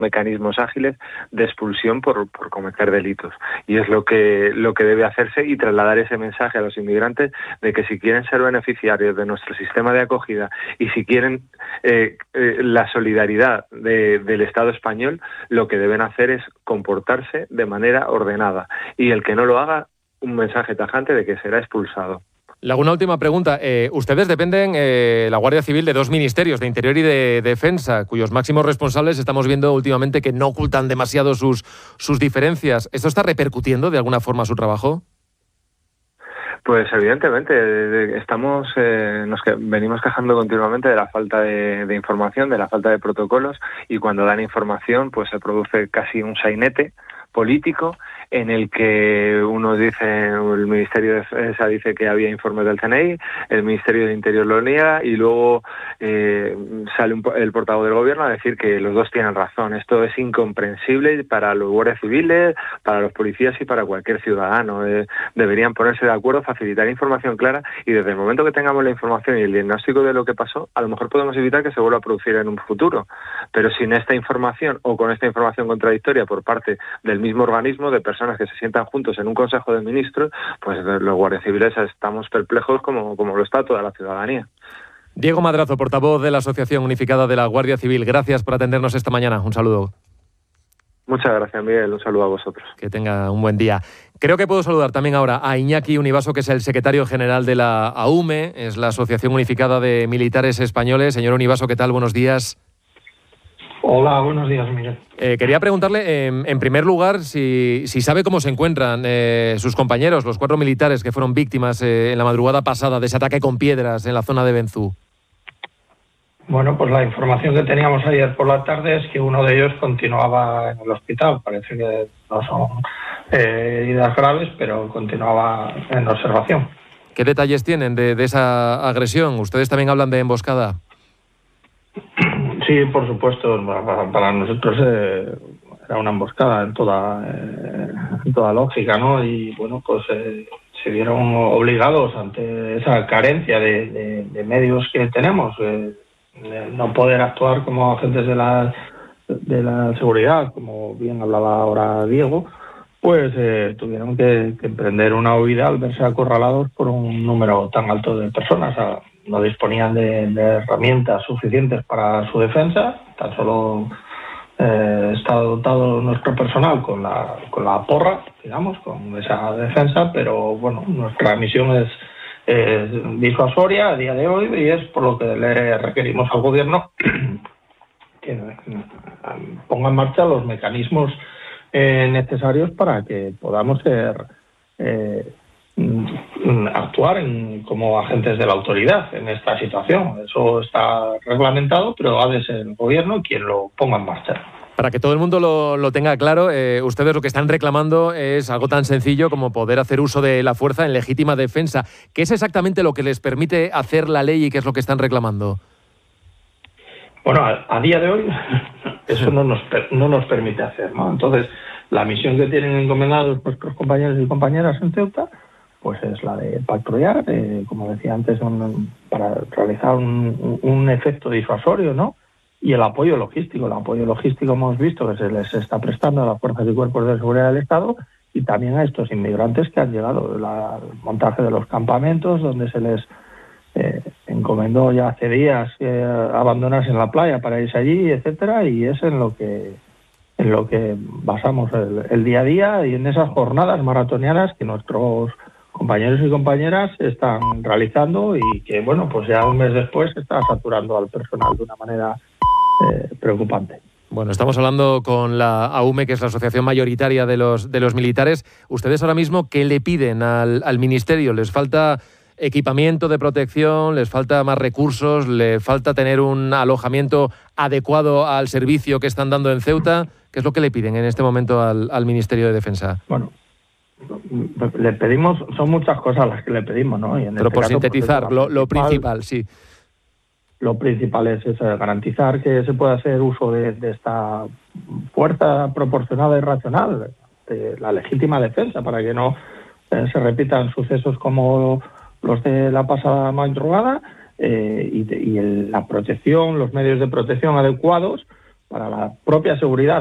mecanismos ágiles de expulsión por cometer delitos. Y es lo que debe hacerse, y trasladar ese mensaje a los inmigrantes de que si quieren ser beneficiarios de nuestro sistema de acogida y si quieren la solidaridad del Estado español, lo que deben hacer es comportarse de manera ordenada. Y el que no lo haga, un mensaje tajante de que será expulsado. Le hago una última pregunta. Ustedes dependen, la Guardia Civil, de dos ministerios, de Interior y de Defensa, cuyos máximos responsables estamos viendo últimamente que no ocultan demasiado sus diferencias. ¿Esto está repercutiendo de alguna forma su trabajo? Pues evidentemente venimos quejando continuamente de la falta de información, de la falta de protocolos, y cuando dan información pues se produce casi un sainete político en el que uno dice, el Ministerio de Defensa dice que había informes del CNI, el Ministerio de Interior lo niega, y luego sale el portavoz del gobierno a decir que los dos tienen razón. Esto es incomprensible para los guardias civiles, para los policías y para cualquier ciudadano. Deberían ponerse de acuerdo, facilitar información clara, y desde el momento que tengamos la información y el diagnóstico de lo que pasó, a lo mejor podemos evitar que se vuelva a producir en un futuro. Pero sin esta información, o con esta información contradictoria por parte del mismo organismo, de personas que se sientan juntos en un Consejo de Ministros, pues los guardias civiles estamos perplejos como lo está toda la ciudadanía. Diego Madrazo, portavoz de la Asociación Unificada de la Guardia Civil, gracias por atendernos esta mañana. Un saludo. Muchas gracias, Miguel. Un saludo a vosotros. Que tenga un buen día. Creo que puedo saludar también ahora a Iñaki Univaso, que es el secretario general de la AUME, es la Asociación Unificada de Militares Españoles. Señor Univaso, ¿qué tal? Buenos días. Hola, buenos días, Miguel. Quería preguntarle, en primer lugar, si sabe cómo se encuentran sus compañeros, los 4 militares que fueron víctimas en la madrugada pasada de ese ataque con piedras en la zona de Benzú. Bueno, pues la información que teníamos ayer por la tarde es que uno de ellos continuaba en el hospital. Parece que no son heridas graves, pero continuaba en observación. ¿Qué detalles tienen de esa agresión? ¿Ustedes también hablan de emboscada? Sí, por supuesto. Para nosotros era una emboscada en toda lógica, ¿no? Y bueno, pues se vieron obligados ante esa carencia de medios que tenemos, no poder actuar como agentes de la seguridad, como bien hablaba ahora Diego, pues tuvieron que emprender una huida al verse acorralados por un número tan alto de personas. No disponían de herramientas suficientes para su defensa, tan solo está dotado nuestro personal con la porra, digamos, con esa defensa, pero bueno, nuestra misión es disuasoria a día de hoy, y es por lo que le requerimos al gobierno que ponga en marcha los mecanismos necesarios para que podamos actuar como agentes de la autoridad en esta situación. Eso está reglamentado, pero ha de ser el gobierno quien lo ponga en marcha. Para que todo el mundo lo tenga claro, ustedes lo que están reclamando es algo tan sencillo como poder hacer uso de la fuerza en legítima defensa. ¿Qué es exactamente lo que les permite hacer la ley y qué es lo que están reclamando? Bueno, a día de hoy eso no nos permite hacer, ¿no? Entonces, la misión que tienen encomendados nuestros compañeros y compañeras en Ceuta, pues es la de patrullar, como decía antes, para realizar un efecto disuasorio, ¿no? Y el apoyo logístico. El apoyo logístico hemos visto que se les está prestando a las fuerzas y cuerpos de seguridad del Estado y también a estos inmigrantes que han llegado. El montaje de los campamentos, donde se les encomendó ya hace días abandonarse en la playa para irse allí, etcétera, y es en lo que basamos el día a día, y en esas jornadas maratonianas que nuestros compañeros y compañeras están realizando, y que, bueno, pues ya un mes después está saturando al personal de una manera preocupante. Bueno, estamos hablando con la AUME, que es la asociación mayoritaria de los militares. ¿Ustedes ahora mismo qué le piden al Ministerio? ¿Les falta equipamiento de protección? ¿Les falta más recursos? ¿Les falta tener un alojamiento adecuado al servicio que están dando en Ceuta? ¿Qué es lo que le piden en este momento al Ministerio de Defensa? Bueno, le pedimos, son muchas cosas las que le pedimos, ¿no? Y en pero por sintetizar, pues, lo principal, sí. Lo principal es garantizar que se pueda hacer uso de esta fuerza proporcionada y racional, de la legítima defensa, para que no se repitan sucesos como los de la pasada madrugada, y la protección, los medios de protección adecuados para la propia seguridad